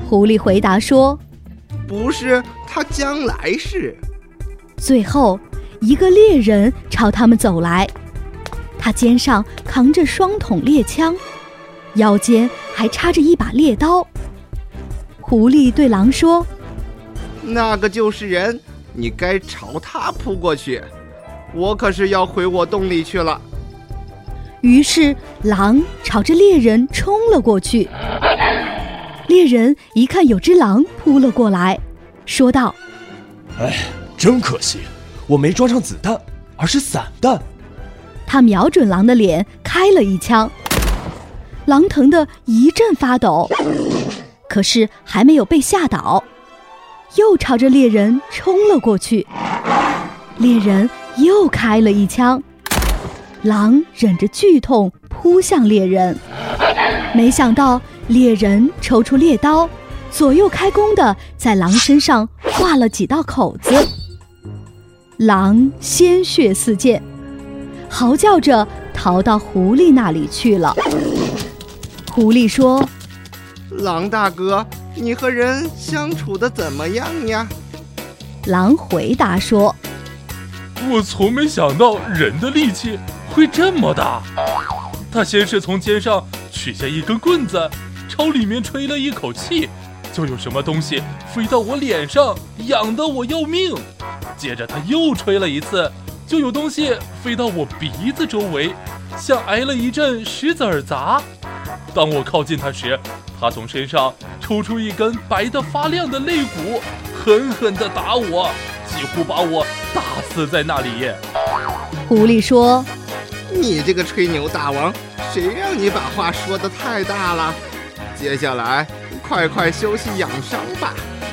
狐狸回答说： 不是，他将来是。 最后，一个猎人朝他们走来，他肩上扛着双筒猎枪，腰间还插着一把猎刀。狐狸对狼说： 那个就是人，你该朝他扑过去，我可是要回我洞里去了。 于是狼朝着猎人冲了过去。猎人一看有只狼扑了过来，说道： 哎，真可惜，我没装上子弹，而是散弹。 他瞄准狼的脸开了一枪，狼疼得一阵发抖，可是还没有被吓倒，又朝着猎人冲了过去。猎人又开了一枪，狼忍着剧痛扑向猎人，没想到猎人抽出猎刀，左右开弓地在狼身上划了几道口子。狼鲜血四溅，嚎叫着逃到狐狸那里去了。狐狸说： 狼大哥，你和人相处得怎么样呀？ 狼回答说： 我从没想到人的力气会这么大。他先是从肩上取下一根棍子，朝里面吹了一口气，就有什么东西飞到我脸上，痒得我要命。接着他又吹了一次，就有东西飞到我鼻子周围，像挨了一阵石子儿砸。当我靠近他时，他从身上抽出一根白得发亮的肋骨，狠狠地打我，几乎把我打死在那里。 狐狸说： 你这个吹牛大王，谁让你把话说得太大了？接下来快休息养伤吧。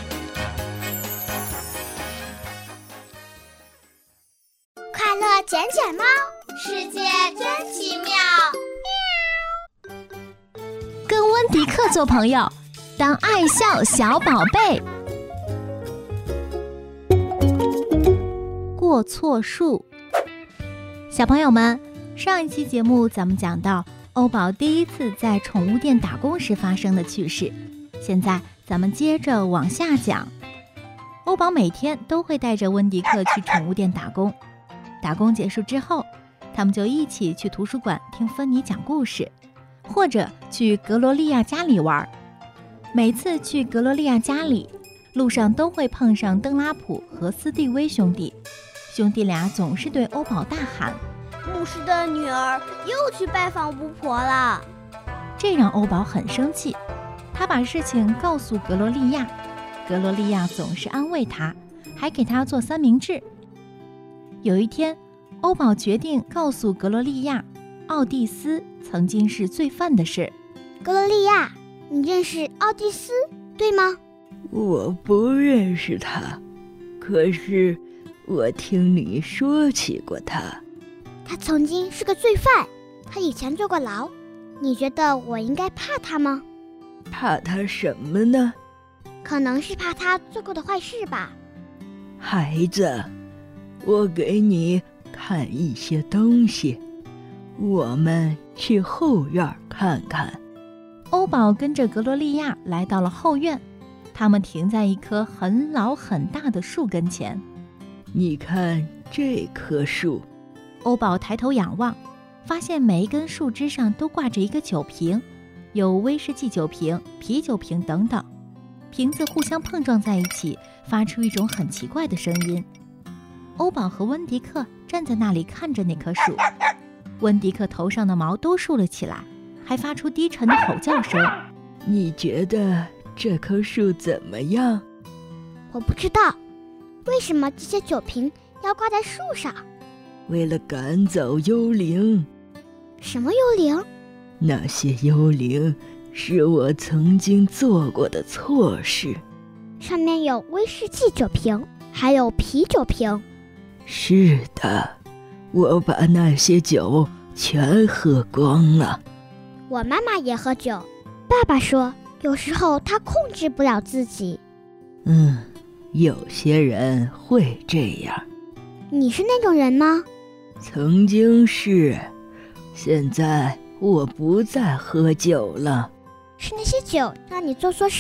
快乐捡捡猫，世界真奇妙。 跟温迪克做朋友，当爱笑小宝贝。过错数。小朋友们，上一期节目咱们讲到欧宝第一次在宠物店打工时发生的趣事，现在咱们接着往下讲。欧宝每天都会带着温迪克去宠物店打工，打工结束之后，他们就一起去图书馆听芬妮讲故事，或者去格罗利亚家里玩。每次去格罗利亚家里，路上都会碰上邓拉普和斯蒂威兄弟，兄弟俩总是对欧宝大喊： 牧师的女儿又去拜访巫婆了。 这让欧宝很生气，他把事情告诉格罗利亚，格罗利亚总是安慰他，还给他做三明治。有一天，欧宝决定告诉格罗利亚，奥蒂斯曾经是罪犯的事。 格罗利亚，你认识奥蒂斯，对吗？ 我不认识他，可是我听你说起过他。 他曾经是个罪犯，他以前坐过牢。你觉得我应该怕他吗？ 怕他什么呢？ 可能是怕他做过的坏事吧。 孩子，我给你看一些东西，我们去后院看看。 欧宝跟着格罗利亚来到了后院，他们停在一棵很老很大的树跟前。 你看这棵树。 欧宝抬头仰望，发现每一根树枝上都挂着一个酒瓶，有威士忌酒瓶、啤酒瓶等等，瓶子互相碰撞在一起，发出一种很奇怪的声音。欧宝和温迪克站在那里看着那棵树，温迪克头上的毛都竖了起来，还发出低沉的吼叫声。 你觉得这棵树怎么样？ 我不知道，为什么这些酒瓶要挂在树上？ 为了赶走幽灵。 什么幽灵？ 那些幽灵是我曾经做过的错事。 上面有威士忌酒瓶，还有啤酒瓶。 是的，我把那些酒全喝光了。 我妈妈也喝酒，爸爸说有时候他控制不了自己。 有些人会这样。 你是那种人吗？ 曾经是，现在我不再喝酒了。 是那些酒让你做错事